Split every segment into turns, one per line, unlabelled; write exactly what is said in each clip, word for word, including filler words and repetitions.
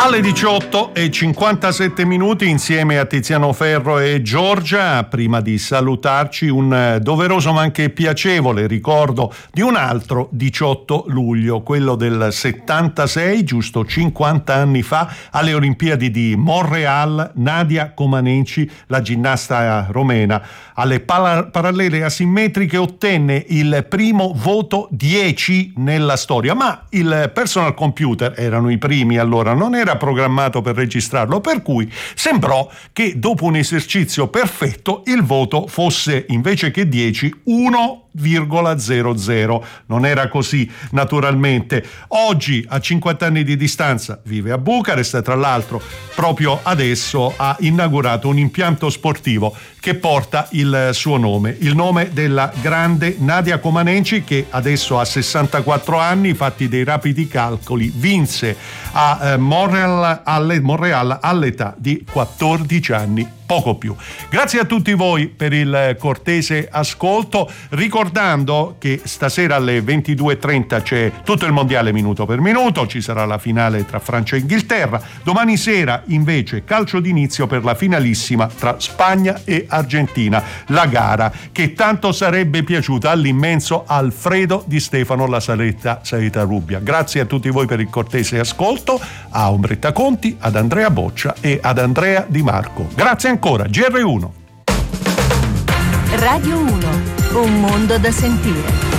Alle diciotto e cinquantasette minuti insieme a Tiziano Ferro e Giorgia. Prima di salutarci, un doveroso ma anche piacevole ricordo di un altro diciotto luglio, quello del settantasei, giusto cinquanta anni fa, alle Olimpiadi di Montréal. Nadia Comaneci, la ginnasta romena, alle pala- parallele asimmetriche ottenne il primo voto dieci nella storia, ma il personal computer, erano i primi allora, non era programmato per registrarlo, per cui sembrò che dopo un esercizio perfetto il voto fosse, invece che dieci, uno virgola zero zero. Non era così, naturalmente. Oggi, a cinquanta anni di distanza, vive a Bucarest. Tra l'altro, proprio adesso ha inaugurato un impianto sportivo che porta il suo nome, il nome della grande Nadia Comaneci, che adesso ha sessantaquattro anni. Fatti dei rapidi calcoli, vinse a eh, Montréal, alle, Montréal all'età di quattordici anni, poco più. Grazie a tutti voi per il cortese ascolto, ricordando che stasera alle ventidue e trenta c'è tutto il mondiale minuto per minuto, ci sarà la finale tra Francia e Inghilterra. Domani sera invece calcio d'inizio per la finalissima tra Spagna e Argentina, la gara che tanto sarebbe piaciuta all'immenso Alfredo Di Stefano, la saletta Saeta Rubbia. Grazie a tutti voi per il cortese ascolto, a Ombretta Conti, ad Andrea Boccia e ad Andrea Di Marco. Grazie ancora. G R uno
Radio uno, un mondo da sentire.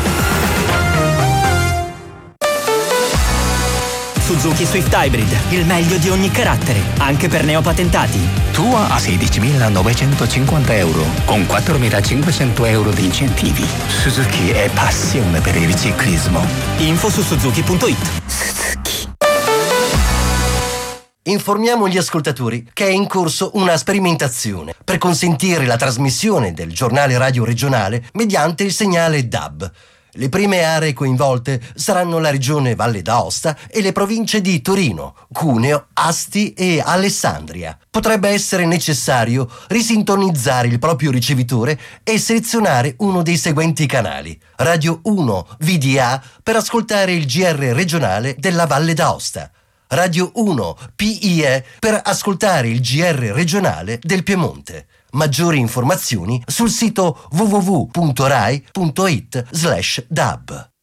Suzuki Swift Hybrid, il meglio di ogni carattere, anche per neopatentati.
Tua a sedicimilanovecentocinquanta euro, con quattromilacinquecento euro di incentivi. Suzuki è passione per il ciclismo.
Info su suzuki punto it.
Suzuki.
Informiamo gli ascoltatori che è in corso una sperimentazione per consentire la trasmissione del giornale radio regionale mediante il segnale D A B. Le prime aree coinvolte saranno la regione Valle d'Aosta e le province di Torino, Cuneo, Asti e Alessandria. Potrebbe essere necessario risintonizzare il proprio ricevitore e selezionare uno dei seguenti canali: Radio uno V D A per ascoltare il G R regionale della Valle d'Aosta, Radio uno P I E per ascoltare il G R regionale del Piemonte. Maggiori informazioni sul sito w w w punto rai punto it slash dab.